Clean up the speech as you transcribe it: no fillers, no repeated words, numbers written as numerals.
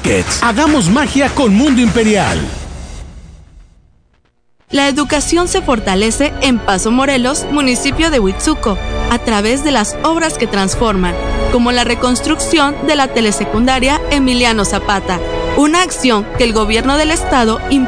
Tickets. Hagamos magia con Mundo Imperial. La educación se fortalece en Paso Morelos, municipio de Huitzuco, a través de las obras que transforman, como la reconstrucción de la telesecundaria Emiliano Zapata, una acción que el gobierno del estado impulsó